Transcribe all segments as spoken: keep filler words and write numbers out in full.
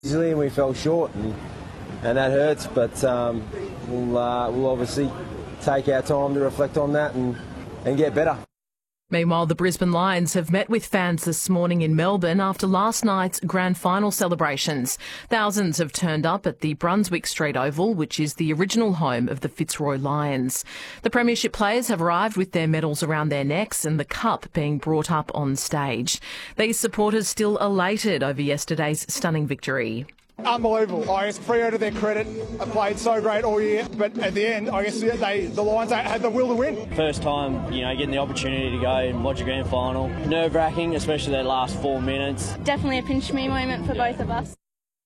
And we fell short, and, and that hurts, but um, we'll, uh, we'll obviously take our time to reflect on that and, and get better. Meanwhile, the Brisbane Lions have met with fans this morning in Melbourne after last night's grand final celebrations. Thousands have turned up at the Brunswick Street Oval, which is the original home of the Fitzroy Lions. The Premiership players have arrived with their medals around their necks and the cup being brought up on stage. These supporters still elated over yesterday's stunning victory. Unbelievable. I guess Freo, to their credit, have played so great all year, but at the end, I guess they, the Lions had the will to win. First time, you know, getting the opportunity to go and watch a grand final. Nerve-wracking, especially that last four minutes. Definitely a pinch-me moment for both of us.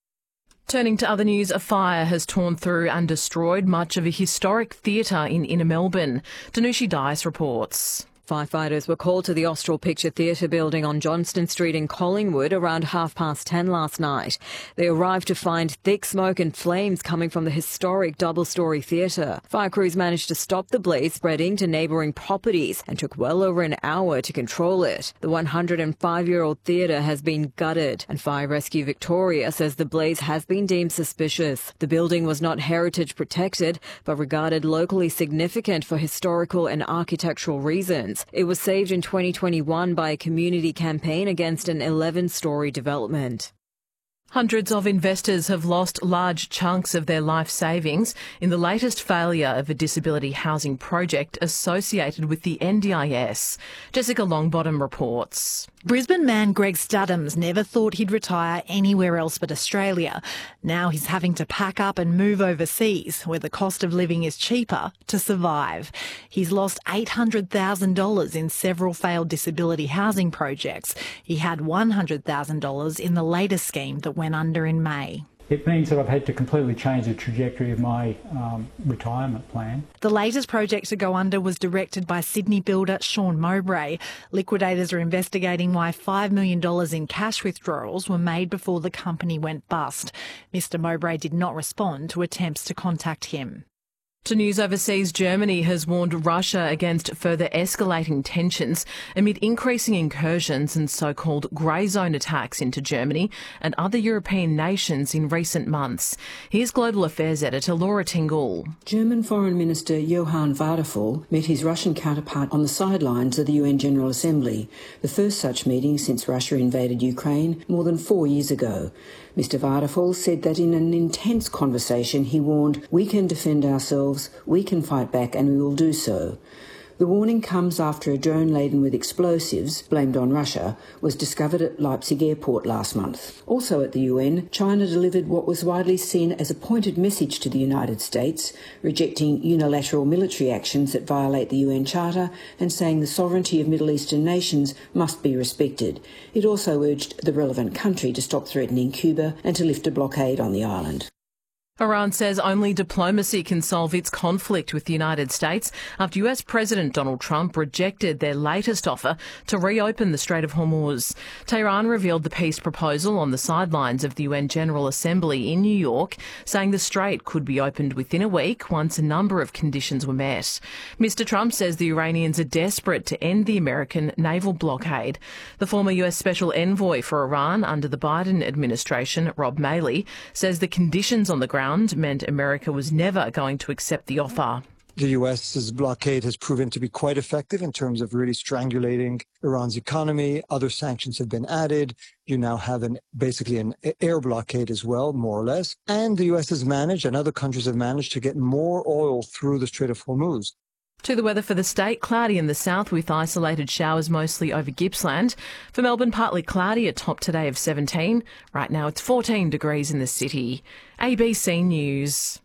Turning to other news, a fire has torn through and destroyed much of a historic theatre in inner Melbourne. Danushi Dice reports. Firefighters were called to the Austral Picture Theatre building on Johnston Street in Collingwood around half past ten last night. They arrived to find thick smoke and flames coming from the historic double-storey theatre. Fire crews managed to stop the blaze spreading to neighbouring properties and took well over an hour to control it. The one hundred five-year-old theatre has been gutted, and Fire Rescue Victoria says the blaze has been deemed suspicious. The building was not heritage protected, but regarded locally significant for historical and architectural reasons. It was saved in twenty twenty-one by a community campaign against an eleven-storey development. Hundreds of investors have lost large chunks of their life savings in the latest failure of a disability housing project associated with the N D I S. Jessica Longbottom reports. Brisbane man Greg Studdams never thought he'd retire anywhere else but Australia. Now he's having to pack up and move overseas, where the cost of living is cheaper, to survive. He's lost eight hundred thousand dollars in several failed disability housing projects. He had one hundred thousand dollars in the latest scheme that went under in May. It means that I've had to completely change the trajectory of my um, retirement plan. The latest project to go under was directed by Sydney builder Sean Mowbray. Liquidators are investigating why five million dollars in cash withdrawals were made before the company went bust. Mister Mowbray did not respond to attempts to contact him. To news overseas, Germany has warned Russia against further escalating tensions amid increasing incursions and so-called grey zone attacks into Germany and other European nations in recent months. Here's Global Affairs editor Laura Tingle. German Foreign Minister Johann Wadephul met his Russian counterpart on the sidelines of the U N General Assembly, the first such meeting since Russia invaded Ukraine more than four years ago. Mister Wadephul said that in an intense conversation he warned, "We can defend ourselves, we can fight back, and we will do so." The warning comes after a drone laden with explosives, blamed on Russia, was discovered at Leipzig airport last month. Also at the U N, China delivered what was widely seen as a pointed message to the United States, rejecting unilateral military actions that violate the U N Charter and saying the sovereignty of Middle Eastern nations must be respected. It also urged the relevant country to stop threatening Cuba and to lift a blockade on the island. Iran says only diplomacy can solve its conflict with the United States after U S President Donald Trump rejected their latest offer to reopen the Strait of Hormuz. Tehran revealed the peace proposal on the sidelines of the U N General Assembly in New York, saying the strait could be opened within a week once a number of conditions were met. Mister Trump says the Iranians are desperate to end the American naval blockade. The former U S Special Envoy for Iran under the Biden administration, Rob Maley, says the conditions on the ground meant America was never going to accept the offer. The US's blockade has proven to be quite effective in terms of really strangulating Iran's economy. Other sanctions have been added. You now have an basically an air blockade as well, more or less. And the U S has managed, and other countries have managed, to get more oil through the Strait of Hormuz. To the weather for the state, cloudy in the south with isolated showers mostly over Gippsland. For Melbourne, partly cloudy, a top today of seventeen. Right now it's fourteen degrees in the city. A B C News.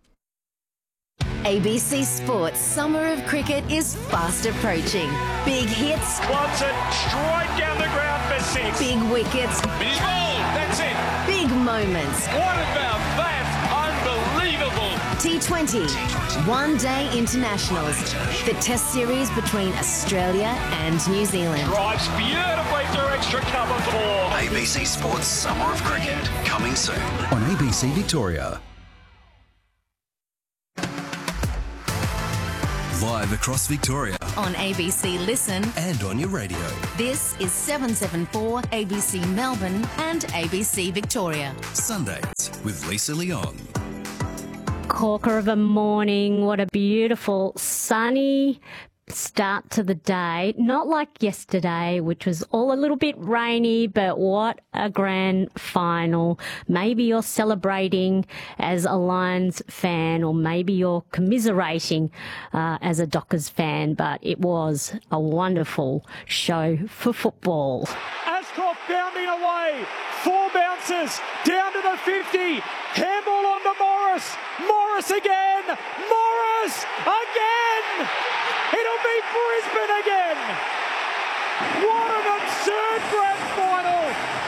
A B C Sports Summer of Cricket is fast approaching. Big hits. Wants it straight down the ground for six. Big wickets. He's bowled. That's it. Big moments. What about that? Unbelievable. T twenty. One Day Internationals. The Test series between Australia and New Zealand. Drives beautifully through extra cover four. A B C Sports Summer of Cricket. Coming soon on A B C Victoria. Live across Victoria. On A B C Listen. And on your radio. This is seven seven four A B C Melbourne and A B C Victoria. Sundays with Lisa Leong. Corker of a morning. What a beautiful sunny start to the day. Not like yesterday, which was all a little bit rainy, but what a grand final. Maybe you're celebrating as a Lions fan, or maybe you're commiserating uh, as a Dockers fan, but it was a wonderful show for football. Ashcroft bounding away. Four bounces down to the fifty. Handball on to Morris. Morris again. Morris again. It'll be Brisbane again. What an absurd grand final.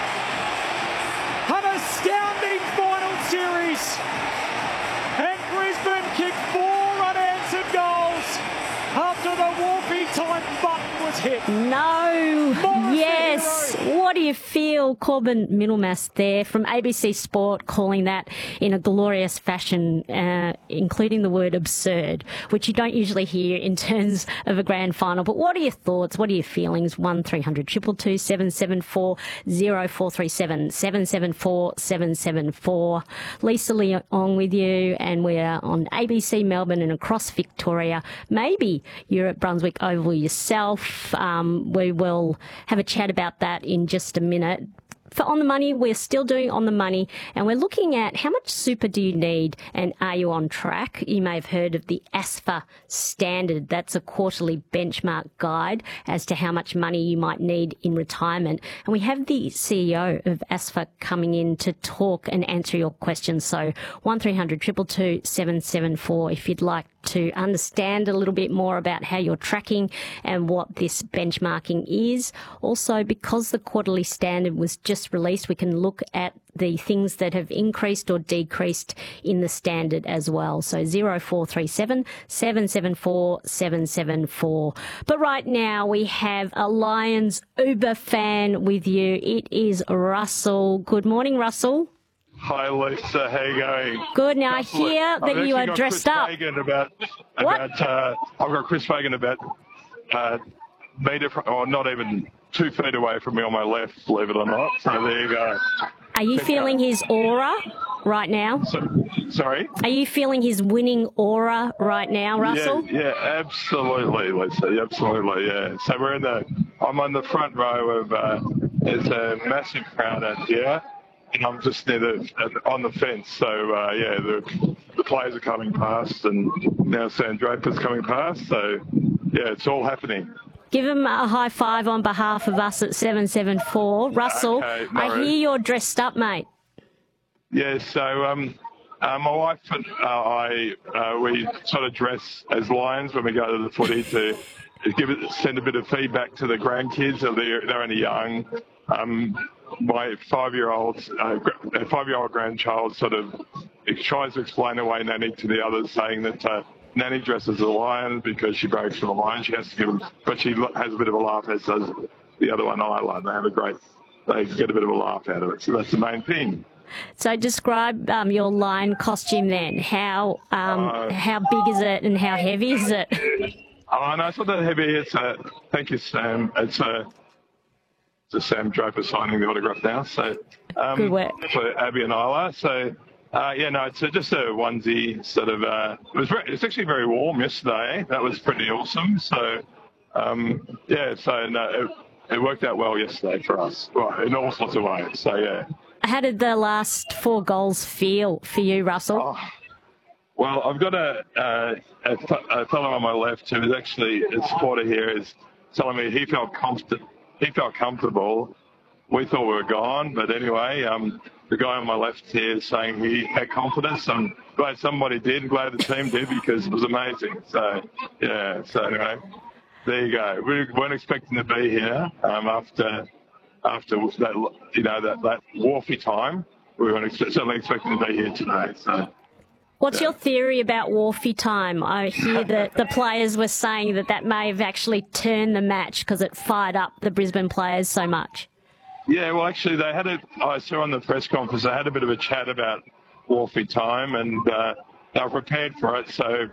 An astounding final series. And Brisbane kicked four unanswered goals after the Wolfie time button was hit. No. Morris yes. What do you feel? Corbin Middlemass there from A B C Sport calling that in a glorious fashion, uh, including the word absurd, which you don't usually hear in terms of a grand final. But what are your thoughts? What are your feelings? one three hundred two two two seven seven four zero four three seven seven seven four seven seven four. Lisa Leong with you, and we're on A B C Melbourne and across Victoria. Maybe you're at Brunswick Oval yourself. Um, we will have a chat about that in just a minute. For On the Money, we're still doing On the Money, and we're looking at how much super do you need and are you on track? You may have heard of the A S F A standard. That's a quarterly benchmark guide as to how much money you might need in retirement. And we have the C E O of A S F A coming in to talk and answer your questions. So one three hundred two two two seven seven four if you'd like to understand a little bit more about how you're tracking and what this benchmarking is. Also, because the quarterly standard was just released, we can look at the things that have increased or decreased in the standard as well. So zero four three seven seven seven four seven seven four. But right now we have a Lions Uber fan with you. It is Russell. Good morning, Russell. Hi, Lisa. How you going? Good. Now, I hear that I've you are got dressed Chris up. Fagan about, What? about uh, I've got Chris Fagan about uh, metre, from, or not even two feet away from me on my left, believe it or not. So there you go. Are you feeling his aura right now? So, sorry? Are you feeling his winning aura right now, Russell? Yeah, yeah, absolutely, Lisa. Yeah, absolutely, yeah. So we're in the, I'm on the front row of, uh, there's a massive crowd out here. And I'm just near the, on the fence. So, uh, yeah, the, the players are coming past, and now Sam Draper's coming past. So, yeah, it's all happening. Give him a high five on behalf of us at seven seven four. Russell, Okay, no I worries. hear you're dressed up, mate. Yeah, so um, uh, my wife and uh, I, uh, we sort of dress as Lions when we go to the footy to give it, send a bit of feedback to the grandkids. They're, they're only young. Um, my five-year-old, uh, five-year-old grandchild sort of tries to explain away Nanny to the others, saying that uh, Nanny dresses as a lion because she breaks from a lion. She has to give them, but she has a bit of a laugh, as does the other one, Isla. They have a great, they get a bit of a laugh out of it. So that's the main thing. So describe um, your lion costume then. How um, Uh, how big is it and how heavy is it? Oh, no, it's not that heavy. It's a, thank you, Sam. It's a, it's a Sam Draper signing the autograph now. So, um, Good work. For Abby and Isla. So, uh, yeah, no, it's a, just a onesie sort of, uh, it was very, it's actually very warm yesterday. That was pretty awesome. So, um, yeah, so no, it, it worked out well yesterday for us, well, in all sorts of ways. So, yeah. How did the last four goals feel for you, Russell? Oh. Well, I've got a, uh, a, a fellow on my left who is actually a supporter here is telling me he felt comfortable. He felt comfortable. We thought we were gone, but anyway, um, the guy on my left here is saying he had confidence. I'm glad somebody did. Glad the team did because it was amazing. So, yeah. So anyway, there you go. We weren't expecting to be here um, after after that, you know, that that Wharfie time. We weren't ex- certainly expecting to be here today. So. What's your theory about Wharfie time? I hear that the players were saying that that may have actually turned the match because it fired up the Brisbane players so much. Yeah, well, actually, they had a, I saw on the press conference, they had a bit of a chat about Wharfie time, and uh, they were prepared for it. So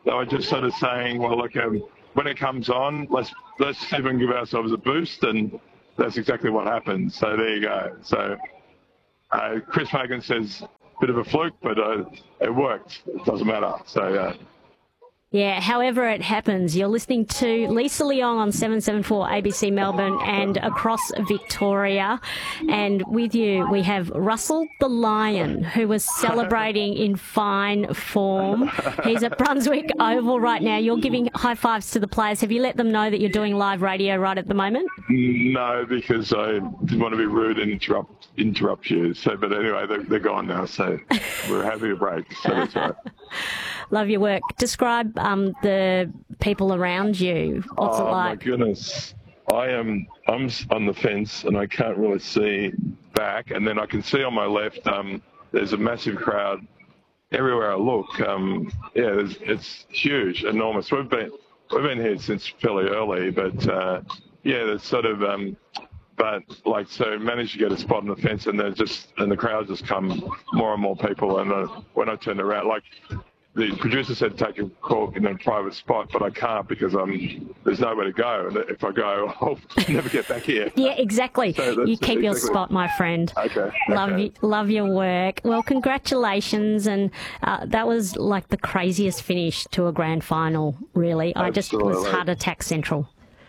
they were just sort of saying, well, look, um, when it comes on, let's let's see if we can give ourselves a boost, and that's exactly what happened. So there you go. So uh, Chris Fagan says, bit of a fluke, but uh, it worked. It doesn't matter. So yeah. Yeah, however it happens, you're listening to Lisa Leong on seven seventy-four A B C Melbourne and across Victoria. And with you, we have Russell the Lion, who was celebrating in fine form. He's at Brunswick Oval right now. You're giving high fives to the players. Have you let them know that you're doing live radio right at the moment? No, because I didn't want to be rude and interrupt interrupt you. So, but anyway, they're, they're gone now, so we're having a break. So that's right. Love your work. Describe um, the people around you. What's oh, it like? Oh, my goodness. I am I'm on the fence and I can't really see back. And then I can see on my left um, there's a massive crowd everywhere I look. Um, yeah, there's, it's huge, enormous. We've been we've been here since fairly early, but uh, yeah, there's sort of... Um, But like, so managed to get a spot on the fence, and then just and the crowd just come more and more people. And uh, when I turned around, like the producer said, take a call in a private spot, but I can't because I'm there's nowhere to go. And if I go, I'll never get back here. Yeah, exactly. So you keep exactly. your spot, my friend. Okay. Love okay. you, love your work. Well, congratulations, and uh, that was like the craziest finish to a grand final. Really, I just was heart attack central.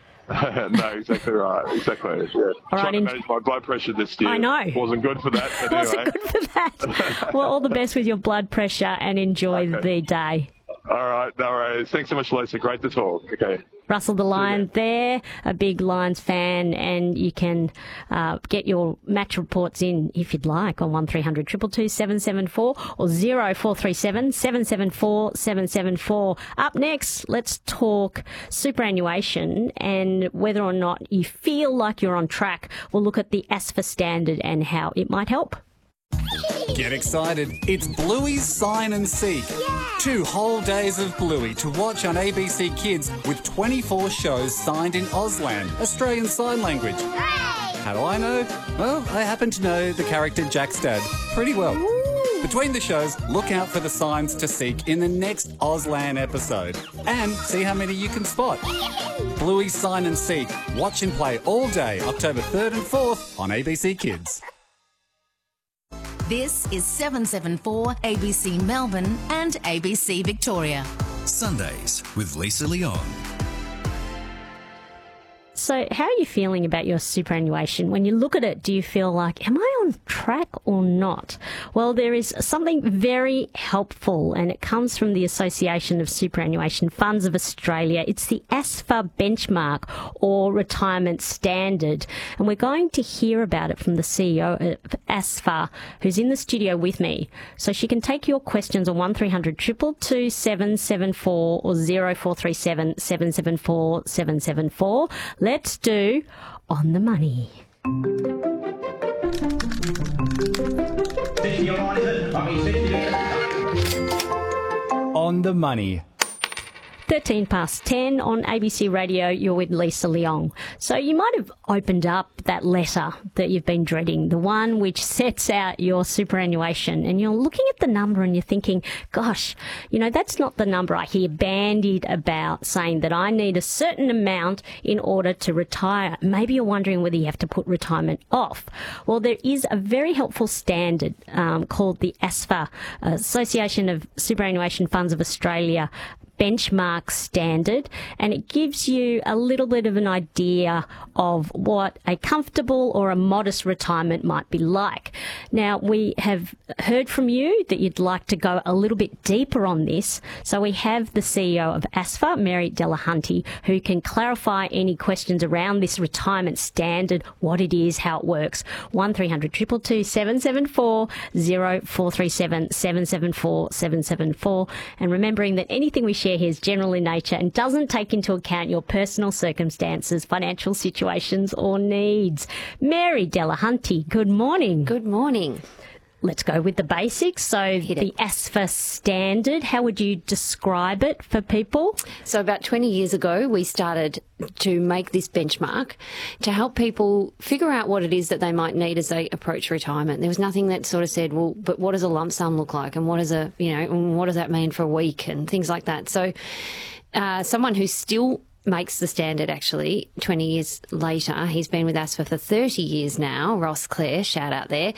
No, exactly right. Exactly. Yeah. All Trying right, to in- manage my blood pressure this year. I know. Wasn't good for that. But Wasn't anyway. good for that. Well, all the best with your blood pressure, and enjoy Okay. the day. All right. No worries. Thanks so much, Lisa. Great to talk. Okay. Russell the Lion there, a big Lions fan, and you can uh, get your match reports in if you'd like on one three hundred two two two seven seven four or zero four three seven seven seven four seven seven four. Up next, let's talk superannuation and whether or not you feel like you're on track. We'll look at the A S F A standard and how it might help. Get excited. It's Bluey's Sign and Seek. Yeah. Two whole days of Bluey to watch on A B C Kids with twenty-four shows signed in Auslan, Australian Sign Language. Hooray! How do I know? Well, I happen to know the character Jack's dad pretty well. Ooh. Between the shows, look out for the signs to seek in the next Auslan episode and see how many you can spot. Bluey's Sign and Seek. Watch and play all day, October third and fourth on A B C Kids. This is seven seventy-four A B C Melbourne and A B C Victoria. Sundays with Lisa Leong. So how are you feeling about your superannuation? When you look at it, do you feel like, am I on track or not? Well, there is something very helpful, and it comes from the Association of Superannuation Funds of Australia. It's the A S F A benchmark, or retirement standard. And we're going to hear about it from the C E O of A S F A, who's in the studio with me. So she can take your questions on one three hundred two two two seven seven four or zero four three seven seven seven four seven seven four. Let's do On the Money. On the Money. thirteen past ten on A B C Radio, you're with Lisa Leong. So you might have opened up that letter that you've been dreading, the one which sets out your superannuation, and you're looking at the number and you're thinking, gosh, you know, that's not the number I hear bandied about, saying that I need a certain amount in order to retire. Maybe you're wondering whether you have to put retirement off. Well, there is a very helpful standard um, called the A S F A, Association of Superannuation Funds of Australia, benchmark standard, and it gives you a little bit of an idea of what a comfortable or a modest retirement might be like. Now, we have heard from you that you'd like to go a little bit deeper on this, so we have the C E O of A S F A, Mary Delahunty, who can clarify any questions around this retirement standard, what it is, how it works. one three hundred two two two seven seven four, zero four three seven seven seven four seven seven four, and remembering that anything we share here is general in nature and doesn't take into account your personal circumstances, financial situations or needs. Mary Delahunty, good morning. Good morning. let's go with the basics. So the A S F A standard, how would you describe it for people? So about twenty years ago, we started to make this benchmark to help people figure out what it is that they might need as they approach retirement. There was nothing that sort of said, well, but what does a lump sum look like? And what is a, you know, and what does that mean for a week and things like that. So uh, someone who still makes the standard actually twenty years later. He's been with A S F A for thirty years now. Ross Clare, shout out there.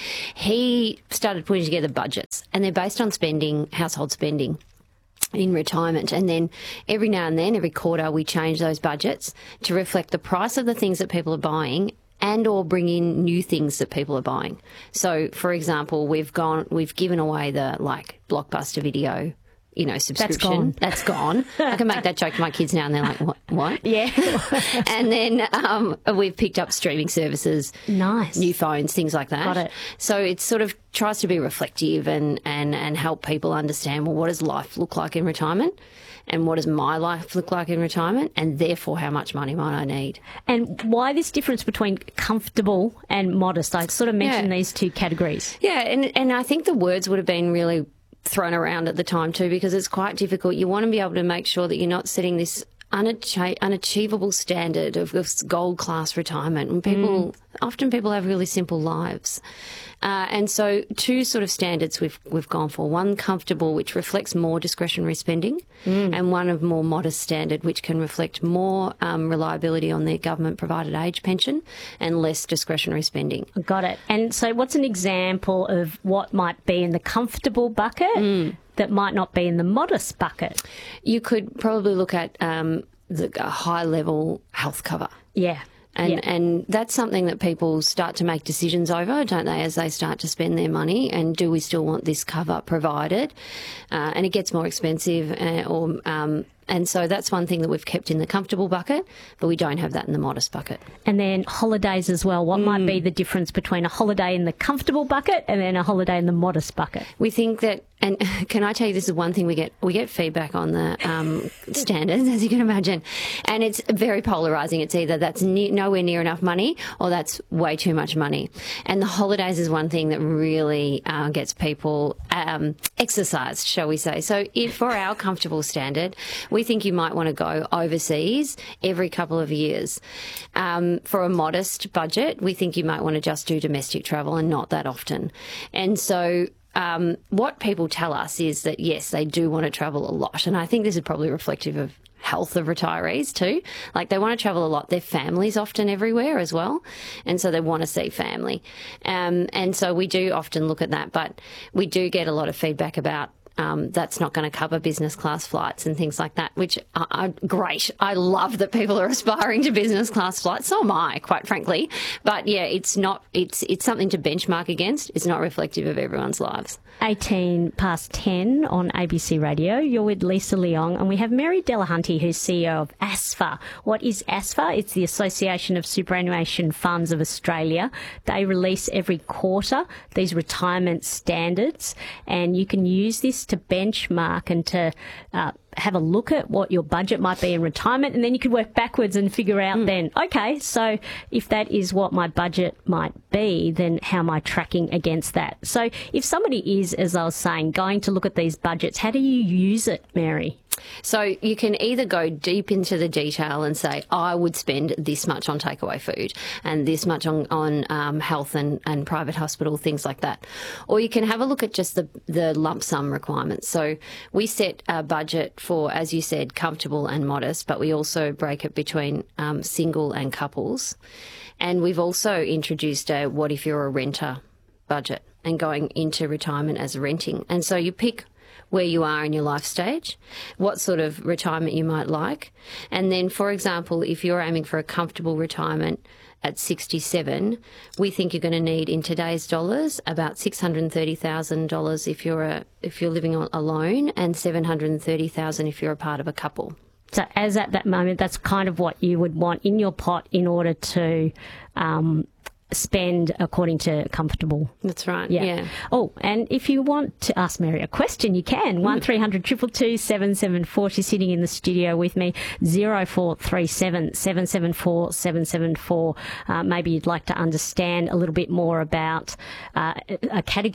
He started putting together budgets, and they're based on spending, household spending in retirement. And then every now and then, every quarter, we change those budgets to reflect the price of the things that people are buying and or bring in new things that people are buying. So, for example, we've gone, we've given away the like Blockbuster Video, you know, subscription. That's gone. That's gone. I can make that joke to my kids now and they're like, what? What? Yeah. And then um, we've picked up streaming services. Nice. New phones, things like that. Got it. So it sort of tries to be reflective and, and, and help people understand, well, what does life look like in retirement? And what does my life look like in retirement? And therefore, how much money might I need? And why this difference between comfortable and modest? I sort of mentioned Yeah. these two categories. Yeah, and, and I think the words would have been really thrown around at the time too, because it's quite difficult. You want to be able to make sure that you're not setting this unachie- unachievable standard of, of gold class retirement. And people, mm. often people have really simple lives. Uh, and so two sort of standards we've we've gone for. One comfortable, which reflects more discretionary spending, mm. and one of more modest standard, which can reflect more um, reliability on their government-provided age pension and less discretionary spending. Got it. And so what's an example of what might be in the comfortable bucket mm. that might not be in the modest bucket? You could probably look at um, the a high-level health cover. Yeah. And yeah. and that's something that people start to make decisions over, don't they, as they start to spend their money? And do we still want this cover provided? Uh, and it gets more expensive, uh, or um, and so that's one thing that we've kept in the comfortable bucket, but we don't have that in the modest bucket. And then holidays as well. What mm. might be the difference between a holiday in the comfortable bucket and then a holiday in the modest bucket? We think that, and can I tell you, this is one thing we get, we get feedback on the um, standards, as you can imagine, and it's very polarising. It's either that's ne- nowhere near enough money or that's way too much money. And the holidays is one thing that really uh, gets people um, exercised, shall we say. So if for our comfortable standard, we think you might want to go overseas every couple of years. Um, for a modest budget, we think you might want to just do domestic travel and not that often. And so Um, what people tell us is that, yes, they do want to travel a lot. And I think this is probably reflective of health of retirees too. Like, they want to travel a lot. Their family's often everywhere as well. And so they want to see family. Um, and so we do often look at that. But we do get a lot of feedback about Um, that's not going to cover business class flights and things like that, which are, are great. I love that people are aspiring to business class flights. So am I, quite frankly. But yeah, it's not. It's it's something to benchmark against. It's not reflective of everyone's lives. eighteen past ten on A B C Radio. You're with Lisa Leong, and we have Mary Delahunty, who's C E O of A S F A. What is A S F A? It's the Association of Superannuation Funds of Australia. They release every quarter these retirement standards, and you can use this to benchmark and to uh, have a look at what your budget might be in retirement, and then you could work backwards and figure out mm. then, okay, so if that is what my budget might be, then how am I tracking against that? So if somebody is, as I was saying, going to look at these budgets, how do you use it, Mary? So you can either go deep into the detail and say, I would spend this much on takeaway food and this much on, on um, health and, and private hospital, things like that. Or you can have a look at just the, the lump sum requirements. So we set a budget for, as you said, comfortable and modest, but we also break it between um, single and couples. And we've also introduced a what if you're a renter budget and going into retirement as renting. And so you pick where you are in your life stage, what sort of retirement you might like. And then, for example, if you're aiming for a comfortable retirement at sixty-seven, we think you're going to need, in today's dollars, about six hundred thirty thousand dollars if you're a, if you're living alone, and seven hundred thirty thousand dollars if you're a part of a couple. So as at that moment, that's kind of what you would want in your pot in order to um, spend according to comfortable. That's right, yeah. yeah. Oh, and if you want to ask Mary a question, you can. one three hundred two two two seven seven four. She's sitting in the studio with me. zero four three seven seven seven four seven seven four. Uh, maybe you'd like to understand a little bit more about uh, a category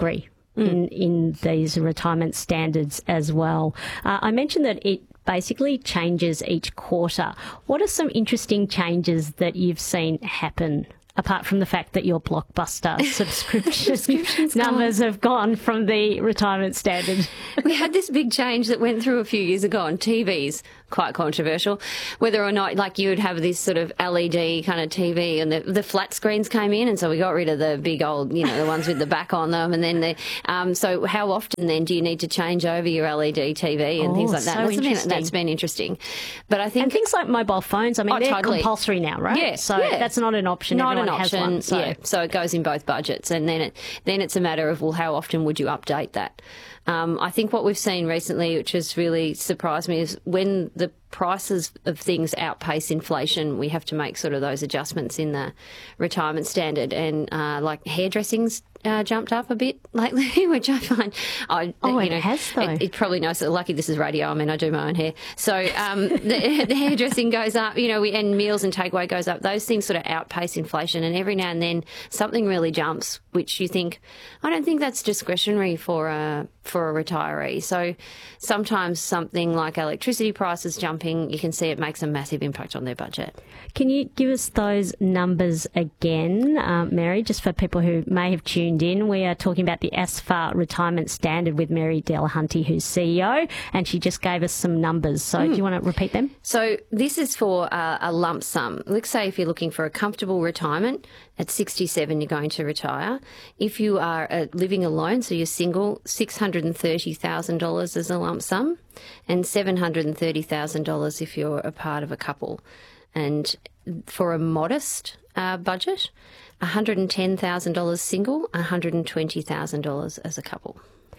mm. in in these retirement standards as well. Uh, I mentioned that it basically changes each quarter. What are some interesting changes that you've seen happen, apart from the fact that your Blockbuster subscription numbers have gone from the retirement standard? We had this big change that went through a few years ago on T Vs, quite controversial, whether or not, like, you would have this sort of L E D kind of T V and the, the flat screens came in, and so we got rid of the big old, you know, the ones with the back on them, and then the, um, so how often then do you need to change over your L E D T V and oh, things like that? So that's, interesting. been, that's been interesting. But I think... And things like mobile phones, I mean, oh, they're totally. compulsory now, right? Yeah. So yeah. that's not an option. Not Everyone an option, has one, so. yeah. So it goes in both budgets, and then it then it's a matter of, well, how often would you update that? Um, I think what we've seen recently, which has really surprised me, is when the prices of things outpace inflation, we have to make sort of those adjustments in the retirement standard. And uh, like hairdressing's uh, jumped up a bit lately, which I find... I, oh, you it know, has, though. It, it probably knows that, lucky this is radio, I mean, I do my own hair. So um, the, the hairdressing goes up, you know, we, and meals and takeaway goes up. Those things sort of outpace inflation, and every now and then something really jumps, which you think, I don't think that's discretionary for a, for a retiree. So sometimes something like electricity prices jumping, you can see it makes a massive impact on their budget. Can you give us those numbers again, uh, Mary, just for people who may have tuned in? We are talking about the A S F A retirement standard with Mary Delahunty, who's C E O, and she just gave us some numbers. So mm. do you want to repeat them? So this is for uh, a lump sum. Let's say if you're looking for a comfortable retirement, at sixty-seven you're going to retire. If you are uh, living alone, so you're single, six hundred thirty thousand dollars as a lump sum, and seven hundred thirty thousand dollars if you're a part of a couple. And for a modest uh, budget, one hundred ten thousand dollars single, one hundred twenty thousand dollars as a couple.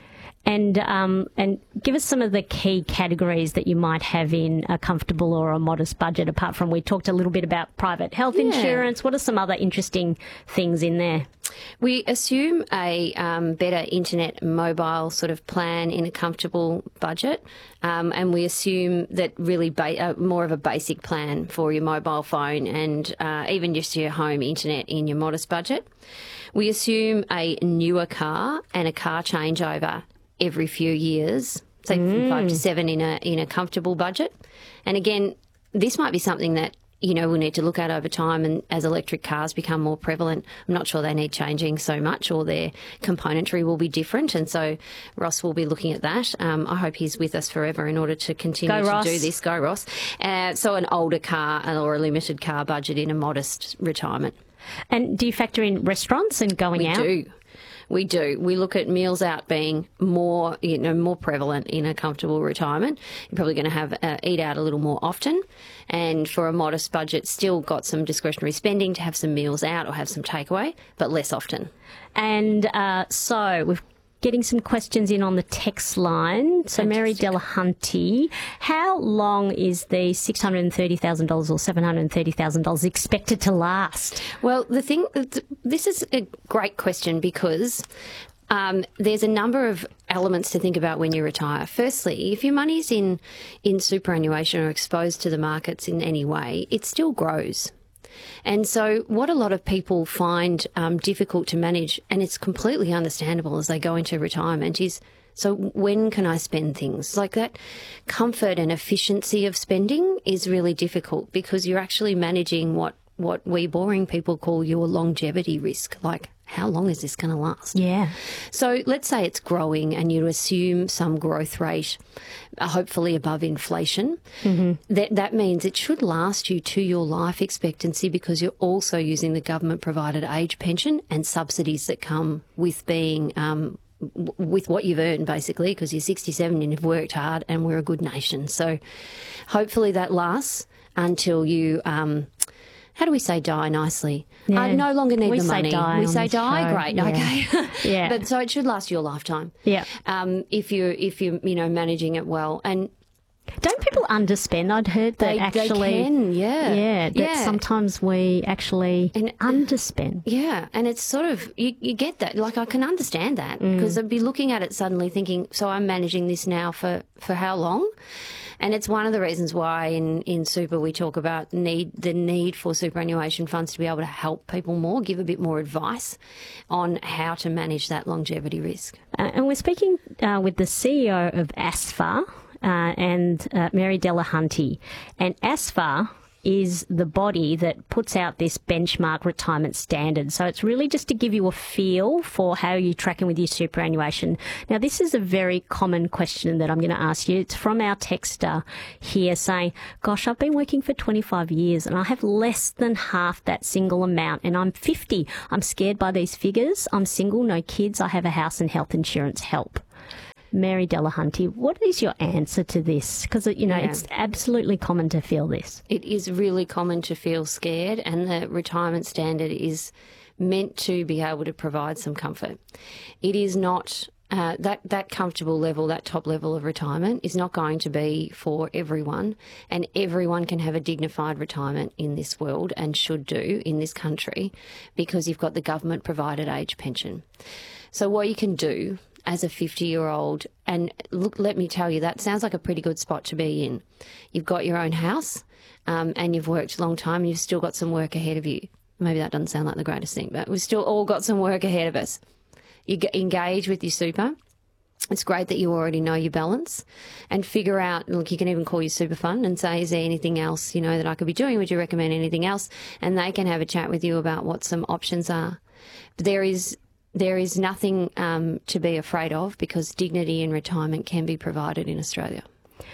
And um, and give us some of the key categories that you might have in a comfortable or a modest budget, apart from we talked a little bit about private health yeah. insurance. What are some other interesting things in there? We assume a um, better internet mobile sort of plan in a comfortable budget, um, and we assume that really ba- uh, more of a basic plan for your mobile phone and uh, even just your home internet in your modest budget. We assume a newer car and a car changeover every few years, say mm. from five to seven in a in a comfortable budget. And again, this might be something that, you know, we'll need to look at over time, and as electric cars become more prevalent, I'm not sure they need changing so much, or their componentry will be different, and so Ross will be looking at that. Um, I hope he's with us forever in order to continue Go, to Ross. do this. Go, Ross. Uh, so an older car or a limited car budget in a modest retirement. And do you factor in restaurants and going we out? We do. We do. We look at meals out being more, you know, more prevalent in a comfortable retirement. You're probably going to have uh, eat out a little more often, and for a modest budget, still got some discretionary spending to have some meals out or have some takeaway, but less often. And uh, so we've getting some questions in on the text line. So, Fantastic. Mary Delahunty, how long is the six hundred thirty thousand dollars or seven hundred thirty thousand dollars expected to last? Well, the thing, this is a great question because um, there's a number of elements to think about when you retire. Firstly, if your money's in, in superannuation or exposed to the markets in any way, it still grows. And so what a lot of people find um, difficult to manage, and it's completely understandable as they go into retirement, is so when can I spend things? Like that comfort and efficiency of spending is really difficult because you're actually managing what, what we boring people call your longevity risk, like how long is this going to last? Yeah. So let's say it's growing and you assume some growth rate, uh, hopefully above inflation. Mm-hmm. That that means it should last you to your life expectancy because you're also using the government-provided age pension and subsidies that come with being um, w- with what you've earned, basically, because you're sixty-seven and you've worked hard and we're a good nation. So hopefully that lasts until you... Um, how do we say die nicely? Yeah. I no longer need we the money. Die we say die, show. great, yeah. okay. Yeah. But so it should last your lifetime. Yeah. Um, if you if you're you know managing it well, and Don't people underspend? I'd heard that They, actually. they can, yeah. Yeah, that yeah. sometimes we actually and, underspend. Yeah, and it's sort of, you, you get that. Like, I can understand that because Mm. I'd be looking at it suddenly thinking, so I'm managing this now for, for how long? And it's one of the reasons why in, in super we talk about need the need for superannuation funds to be able to help people more, give a bit more advice on how to manage that longevity risk. Uh, and we're speaking uh, with the C E O of ASFA uh, and uh, Mary Delahunty. And ASFA is the body that puts out this benchmark retirement standard. So it's really just to give you a feel for how you're tracking with your superannuation. Now, this is a very common question that I'm going to ask you. It's from our texter here saying, gosh, I've been working for twenty-five years and I have less than half that single amount and I'm fifty. I'm scared by these figures. I'm single, no kids. I have a house and health insurance. Help. Mary Delahunty, what is your answer to this? Because, you know, Yeah. it's absolutely common to feel this. It is really common to feel scared, and the retirement standard is meant to be able to provide some comfort. It is not uh, that that comfortable level, that top level of retirement is not going to be for everyone, and everyone can have a dignified retirement in this world and should do in this country because you've got the government provided age pension. So what you can do as a fifty-year-old, and look, let me tell you, that sounds like a pretty good spot to be in. You've got your own house um, and you've worked a long time and you've still got some work ahead of you. Maybe that doesn't sound like the greatest thing, but we've still all got some work ahead of us. You get, engage with your super. It's great that you already know your balance and figure out, look, you can even call your super fund and say, is there anything else, you know, that I could be doing? Would you recommend anything else? And they can have a chat with you about what some options are. But there is There is nothing um, to be afraid of because dignity in retirement can be provided in Australia.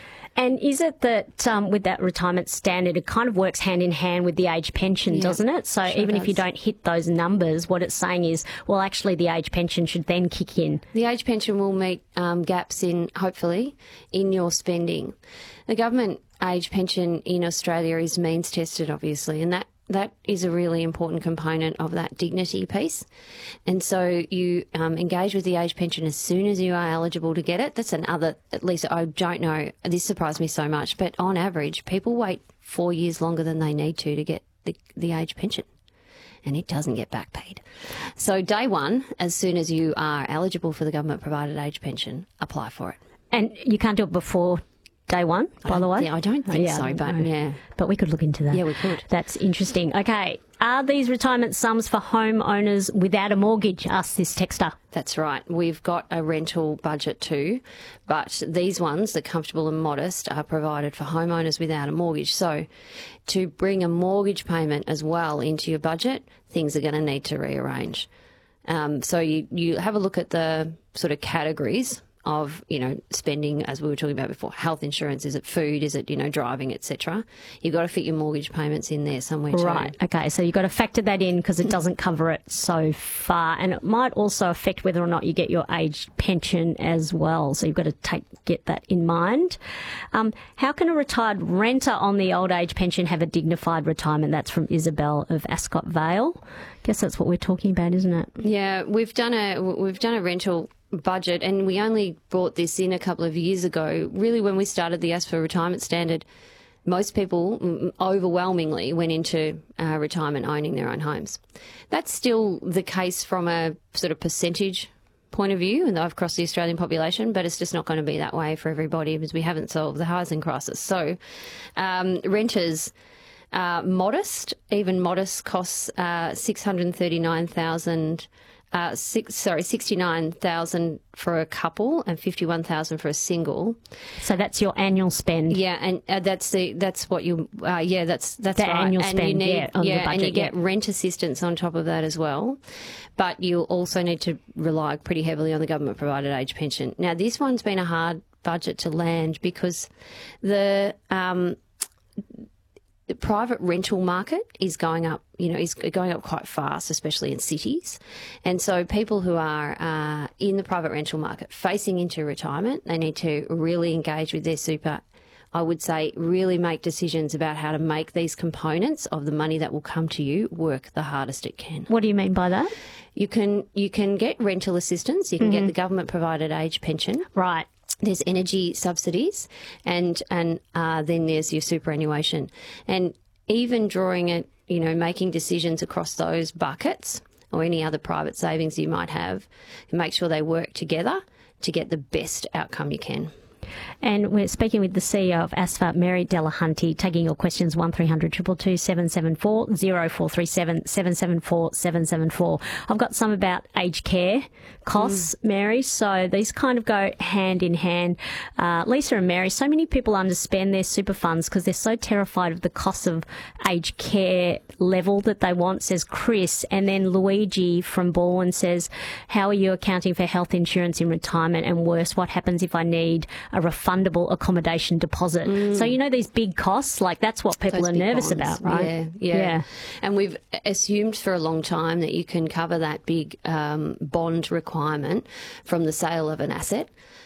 And is it that um, with that retirement standard, it kind of works hand in hand with the age pension, Yeah, doesn't it? So sure even if you does. don't hit those numbers, what it's saying is, well, actually the age pension should then kick in. The age pension will meet um, gaps in, hopefully, in your spending. The government age pension in Australia is means tested, obviously, and that That is a really important component of that dignity piece. And so you um, engage with the age pension as soon as you are eligible to get it. That's another, at least I don't know, this surprised me so much, but on average, people wait four years longer than they need to to get the, the age pension. And it doesn't get back paid. So day one, as soon as you are eligible for the government provided age pension, apply for it. And you can't do it before day one, by the way? Yeah, I don't think yeah, so, but no. yeah. But we could look into that. Yeah, we could. That's interesting. Okay. Are these retirement sums for homeowners without a mortgage? Asks this texter. That's right. We've got a rental budget too, but these ones, the comfortable and modest, are provided for homeowners without a mortgage. So to bring a mortgage payment as well into your budget, things are going to need to rearrange. Um, so you, you have a look at the sort of categories of, you know, spending, as we were talking about before, health insurance, is it food, is it, you know, driving, et cetera. You've got to fit your mortgage payments in there somewhere too. Right, okay, so you've got to factor that in because it doesn't cover it so far, and it might also affect whether or not you get your age pension as well, so you've got to take get that in mind. Um, how can a retired renter on the old age pension have a dignified retirement? That's from Isabel of Ascot Vale. Guess that's what we're talking about, isn't it? Yeah, we've done a we've done a rental budget, and we only brought this in a couple of years ago. Really, when we started the ASFA retirement standard, most people overwhelmingly went into uh, retirement owning their own homes. That's still the case from a sort of percentage point of view and across the Australian population, but it's just not going to be that way for everybody because we haven't solved the housing crisis. So um, renters, uh, modest, even modest costs uh, six hundred thirty-nine thousand Uh, six, sorry, sixty-nine thousand for a couple and fifty-one thousand for a single. So that's your annual spend. Yeah, and uh, that's the that's what you. Uh, yeah, that's that's The right. annual and spend, you need, yeah, on the yeah, and you budget, get yeah. rent assistance on top of that as well. But you also need to rely pretty heavily on the government provided age pension. Now, this one's been a hard budget to land because the. Um, The private rental market is going up, you know, is going up quite fast, especially in cities. And so people who are uh, in the private rental market facing into retirement, they need to really engage with their super. I would say really make decisions about how to make these components of the money that will come to you work the hardest it can. What do you mean by that? You can you can get rental assistance. You can Mm-hmm. get the government provided age pension. Right. there's energy subsidies, and and uh, then there's your superannuation, and even drawing it, you know, making decisions across those buckets or any other private savings you might have, make sure they work together to get the best outcome you can. And we're speaking with the C E O of A S F A, Mary Delahunty, taking your questions one three hundred two two two seven seven four, zero four three seven seven seven four seven seven four. I've got some about aged care costs, mm. Mary, so these kind of go hand in hand. Uh, Lisa and Mary, so many people underspend their super funds because they're so terrified of the cost of aged care level that they want, says Chris. And then Luigi from Baldwin says, how are you accounting for health insurance in retirement? And worse, what happens if I need a refundable accommodation deposit? Mm. So, you know, these big costs, like that's what people Those are nervous bonds. about, right? Yeah, yeah, yeah. And we've assumed for a long time that you can cover that big um, bond requirement from the sale of an asset.